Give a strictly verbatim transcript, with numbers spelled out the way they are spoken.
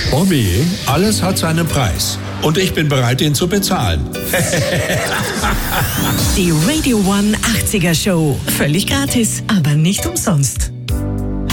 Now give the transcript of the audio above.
Bobby, alles hat seinen Preis. Und ich bin bereit, ihn zu bezahlen. Die Radio One achtziger Show. Völlig gratis, aber nicht umsonst.